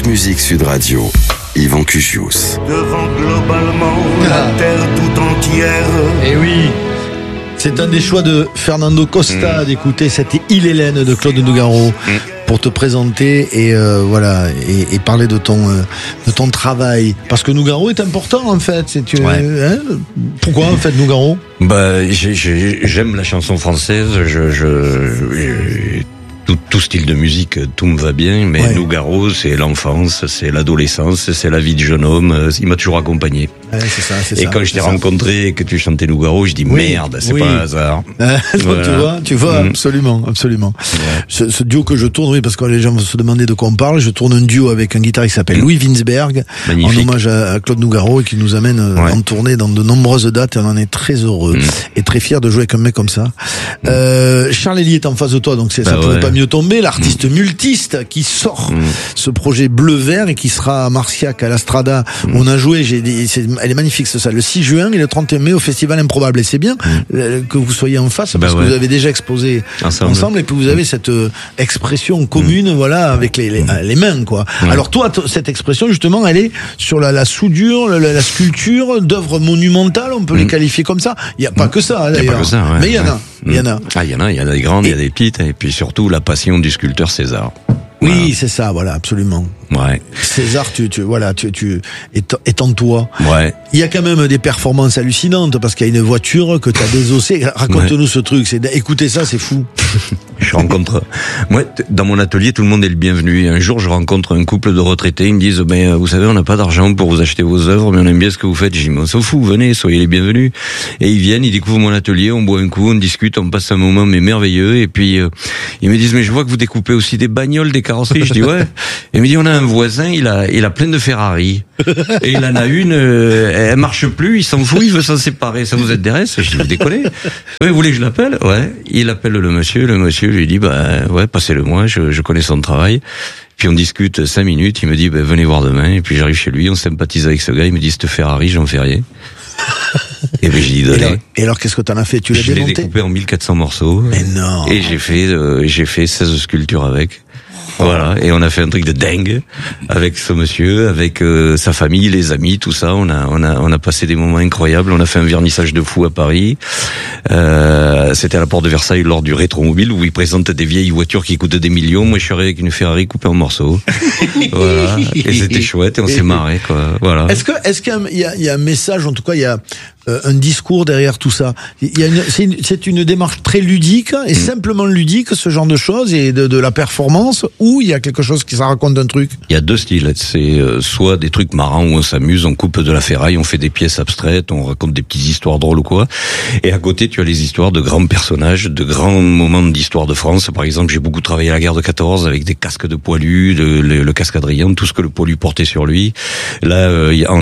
Musique Sud Radio, Yvan Cugius. Devant globalement la terre tout entière. Eh oui, c'est un des choix de Fernando Costa d'écouter cette Île Hélène de Claude Nougaro pour te présenter et parler de ton travail. Parce que Nougaro est important en fait. Pourquoi en fait Nougaro? J'aime la chanson française. Tout style de musique, tout me va bien, mais Nougaro, c'est l'enfance, c'est l'adolescence, c'est la vie de jeune homme. Il m'a toujours accompagné. C'est quand je t'ai rencontré et que tu chantais Nougaro, je dis merde, c'est pas un hasard. Voilà. Tu vois, absolument. Ce duo que je tourne, parce que les gens vont se demander de quoi on parle, je tourne un duo avec un guitariste qui s'appelle Louis Winsberg, en hommage à Claude Nougaro, et qui nous amène en tournée dans de nombreuses dates, et on en est très heureux et très fiers de jouer avec un mec comme ça. Charles Hélier est en face de toi, donc ça pouvait pas mieux tomber, l'artiste multiste qui sort ce projet bleu-vert et qui sera à Marciac, à l'Astrada, où on a joué, elle est magnifique ce ça, le 6 juin et le 31 mai au Festival Improbable. Et c'est bien que vous soyez en face, parce que vous avez déjà exposé ensemble et puis vous avez cette expression commune, avec les mains, quoi. Alors toi, cette expression, justement, elle est sur la soudure, la sculpture d'œuvres monumentales, on peut les qualifier comme ça. Il n'y a pas que ça, d'ailleurs. Mais il y en a. Il y en a. Il y en a des grandes, il y a des petites, et puis surtout la passion du sculpteur César. Oui, c'est ça, absolument. Ouais. César, tu est en toi. Ouais. Il y a quand même des performances hallucinantes, parce qu'il y a une voiture que t'as désossée. Raconte-nous ce truc, écoutez ça, c'est fou. Moi, dans mon atelier, tout le monde est le bienvenu. Et un jour, je rencontre un couple de retraités, ils me disent, vous savez, on n'a pas d'argent pour vous acheter vos œuvres, mais on aime bien ce que vous faites. Je dis, on s'en fout, venez, soyez les bienvenus. Et ils viennent, ils découvrent mon atelier, on boit un coup, on discute, on passe un moment, mais merveilleux. Et puis, ils me disent, mais je vois que vous découpez aussi des bagnoles, des carrosseries. Je dis, ouais. Et il me dit, on a un voisin, il a plein de Ferrari. Et il en a une, elle marche plus, il s'en fout, il veut s'en séparer. Ça vous intéresse? Je dis, vous déconnez? Oui, vous voulez que je l'appelle? Ouais. Il appelle le monsieur lui dit, passez-le moi, je connais son travail. Puis on discute 5 minutes, il me dit, venez voir demain. Et puis j'arrive chez lui, on sympathise avec ce gars, il me dit, cette Ferrari, j'en fais rien. Et j'ai dit, donnez. Et alors, qu'est-ce que t'en as fait? Tu l'as démonté? Je l'ai découpé en 1400 morceaux. Mais non. Et j'ai fait 16 sculptures avec. Voilà, et on a fait un truc de dingue avec ce monsieur, avec sa famille, les amis, tout ça. On a passé des moments incroyables. On a fait un vernissage de fou à Paris. C'était à la porte de Versailles lors du Rétromobile où ils présentent des vieilles voitures qui coûtent des millions. Moi, je suis arrivé avec une Ferrari coupée en morceaux. Voilà, et c'était chouette et on s'est marré, quoi. Voilà. Est-ce qu'il y a un message, en tout cas, il y a un discours derrière tout ça? C'est une démarche très ludique et simplement ludique, ce genre de choses, et de la performance, ou il y a quelque chose qui ça raconte un truc? Il y a deux styles. C'est soit des trucs marrants où on s'amuse, on coupe de la ferraille, on fait des pièces abstraites, on raconte des petites histoires drôles ou quoi. Et à côté, tu as les histoires de grands personnages, de grands moments d'histoire de France. Par exemple, j'ai beaucoup travaillé à la guerre de 14 avec des casques de poilus, le casque Adrien, tout ce que le poilu portait sur lui. Là, en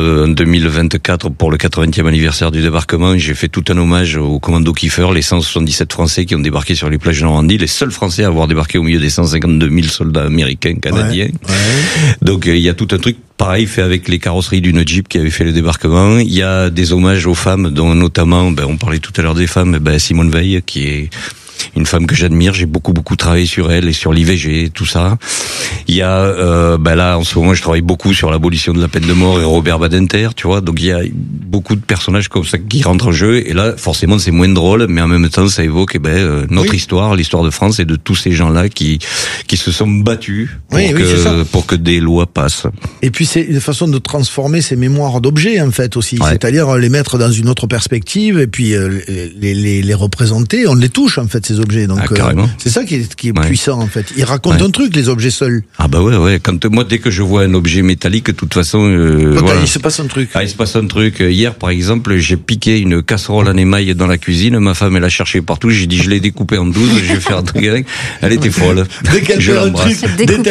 2024, pour le 80e anniversaire du débarquement, j'ai fait tout un hommage au commando Kiefer, les 177 Français qui ont débarqué sur les plages de Normandie, les seuls Français à avoir débarqué au milieu des 152 000 soldats américains, canadiens. Donc il y a tout un truc pareil fait avec les carrosseries d'une Jeep qui avait fait le débarquement. Il y a des hommages aux femmes, dont notamment, on parlait tout à l'heure des femmes, Simone Veil, qui est une femme que j'admire. J'ai beaucoup travaillé sur elle et sur l'IVG, tout ça. Il y a là en ce moment je travaille beaucoup sur l'abolition de la peine de mort et Robert Badinter, tu vois. Donc il y a beaucoup de personnages comme ça qui rentrent en jeu, et là forcément c'est moins drôle, mais en même temps ça évoque notre histoire, l'histoire de France et de tous ces gens-là qui se sont battus pour que des lois passent. Et puis c'est une façon de transformer ces mémoires d'objets en fait aussi, c'est-à-dire les mettre dans une autre perspective et puis les représenter, on les touche en fait ces objets. Donc c'est ça qui est puissant en fait. Ils racontent un truc, les objets seuls. Ah bah ouais. Quand moi dès que je vois un objet métallique, de toute façon il se passe un truc. Il se passe un truc. Hier par exemple, j'ai piqué une casserole en émail dans la cuisine. Ma femme elle a cherché partout. J'ai dit je l'ai découpée en 12. Je vais faire un truc avec. Elle était folle. Dès qu'elle perd un truc,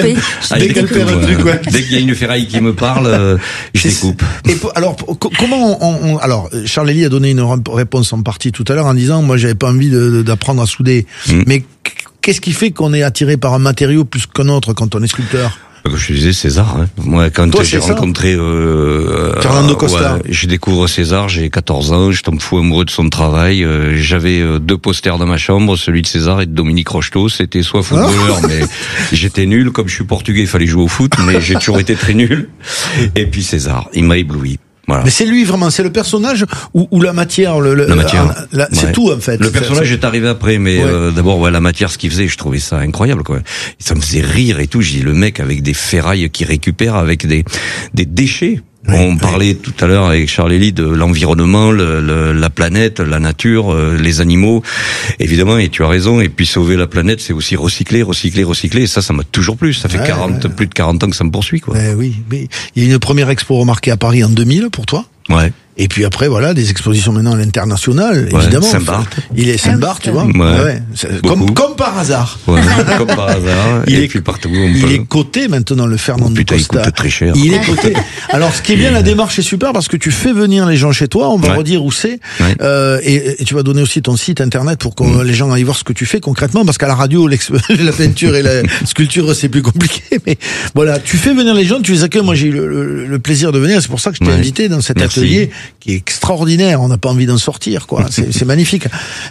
dès qu'il y a une ferraille qui me parle, je découpe. Et alors comment alors Charles Hélier a donné une réponse en partie tout à l'heure en disant moi j'avais pas envie d'apprendre à souder. Mais qu'est-ce qui fait qu'on est attiré par un matériau plus qu'un autre quand on est sculpteur? Comme je te disais, César. Hein. Moi, quand j'ai rencontré Fernando Costa, je découvre César, j'ai 14 ans, je tombe fou amoureux de son travail. J'avais 2 posters dans ma chambre, celui de César et de Dominique Rocheteau. C'était soit footballeur, mais j'étais nul. Comme je suis portugais, il fallait jouer au foot, mais j'ai toujours été très nul. Et puis César, il m'a ébloui. Voilà. Mais c'est lui vraiment, c'est le personnage ou la matière, la matière, c'est tout en fait. Le personnage est arrivé après, mais d'abord la matière, ce qu'il faisait, je trouvais ça incroyable quoi. Ça me faisait rire et tout. J'ai dit le mec avec des ferrailles qui récupère avec des déchets. On parlait tout à l'heure avec Charles Elie de l'environnement, la planète, la nature, les animaux. Évidemment, et tu as raison, et puis sauver la planète, c'est aussi recycler. Et ça m'a toujours plu. Ça fait plus de 40 ans que ça me poursuit, quoi. Oui, mais il y a une première expo remarquée à Paris en 2000 pour toi. Ouais. Et puis après, voilà, des expositions maintenant à l'international, évidemment. Saint-Barth. Il est Saint-Barth, tu vois. Ouais. Comme par hasard. Ouais, comme par hasard. Puis partout. Il est coté maintenant, le Fernando Costa. Il coûte très cher. Il est coté. Alors, ce qui est bien, la démarche est super parce que tu fais venir les gens chez toi. On va redire où c'est. Et tu vas donner aussi ton site internet pour que les gens aillent voir ce que tu fais concrètement. Parce qu'à la radio, la peinture et la sculpture, c'est plus compliqué. Mais voilà, tu fais venir les gens, tu les accueilles. Moi, j'ai eu le plaisir de venir. C'est pour ça que je t'ai invité dans cet atelier qui est extraordinaire. On n'a pas envie d'en sortir, quoi. C'est magnifique.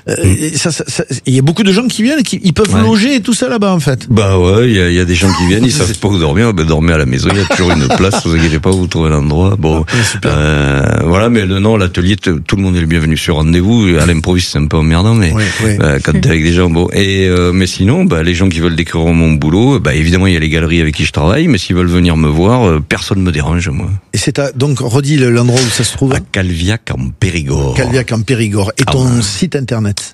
Il y a beaucoup de gens qui viennent, ils peuvent loger et tout ça là-bas, en fait. Bah ouais, il y a des gens qui viennent, ils savent pas où dormir. Ben, dormez à la maison, il y a toujours une place. Vous inquiétez pas, vous trouvez l'endroit. Bon, voilà, mais l'atelier, tout le monde est le bienvenu sur rendez-vous. À l'improviste, c'est un peu emmerdant, mais quand t'es avec des gens, bon. Et mais sinon, les gens qui veulent découvrir mon boulot, évidemment, il y a les galeries avec qui je travaille, mais s'ils veulent venir me voir, personne me dérange, moi. Et c'est donc redis l'endroit où ça se trouve. À Calviac en Périgord. Calviac en Périgord. Et ton site internet?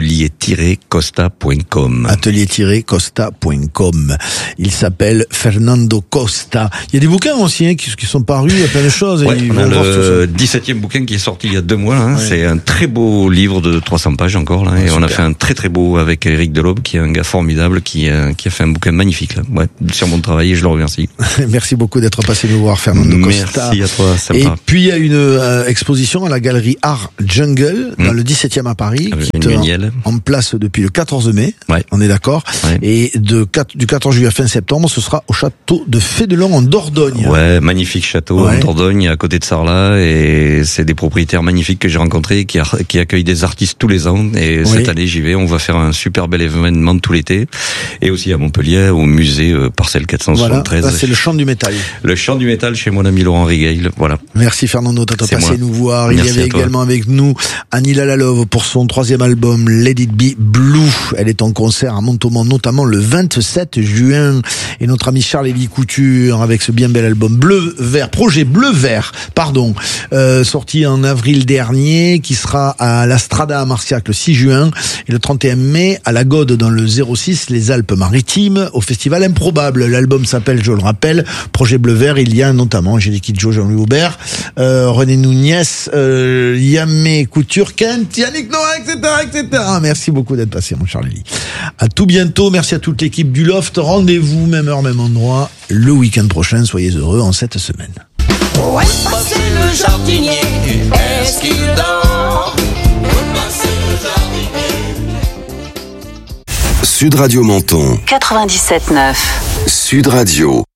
Atelier-costa.com. Atelier-costa.com. Il s'appelle Fernando Costa. Il y a des bouquins aussi qui sont parus, il y a plein de choses. Ouais, on a le 17e bouquin qui est sorti il y a 2 mois. Hein. Ouais. C'est un très beau livre de 300 pages encore. Là, et on a fait un très très beau avec Eric Delobe, qui est un gars formidable, qui a fait un bouquin magnifique là. Ouais, sur mon travail, et je le remercie. Merci beaucoup d'être passé nous voir, Fernando Costa. Merci à toi, sympa. Et puis il y a une exposition à la galerie Art Jungle dans le 17e à Paris, qui est en place depuis le 14 mai. Ouais. On est d'accord. Ouais. Et du 14 juillet à fin septembre, ce sera au château de Fédelon en Dordogne. Ouais, magnifique château en Dordogne, à côté de Sarlat, et c'est des propriétaires magnifiques que j'ai rencontrés qui accueillent des artistes tous les ans. Et cette année, j'y vais. On va faire un super bel événement tout l'été. Et aussi à Montpellier, au musée Parcelle 473. Voilà, là, c'est le Chant du métal. Le Chant du métal chez mon ami Laurent Rigail. Voilà. Merci Fernando d'être passé nous voir. Il y avait également avec nous Annie Lalalove pour son 3e album Let It Be Blue. Elle est en concert à Montauban, notamment le 27 juin. Et notre ami Charles-Élie Couture avec ce bien bel album projet Bleu-Vert, sorti en avril dernier, qui sera à la Strada à Marciac le 6 juin et le 31 mai à la Gaude dans le 06, les Alpes-Maritimes, au festival Improbable. L'album s'appelle, je le rappelle, Projet Bleu-Vert. Il y a notamment Angélique Kidjo, Jean-Louis Aubert, René Nouniès, Yamé Couture, Kent, Yannick Noah, etc. Merci beaucoup d'être passé, mon Charlie. À tout bientôt. Merci à toute l'équipe du Loft. Rendez-vous, même heure, même endroit, le week-end prochain. Soyez heureux en cette semaine. Où est passé le jardinier? Est-ce qu'il dort? Où est passé le jardinier? Sud Radio Menton 97.9. Sud Radio.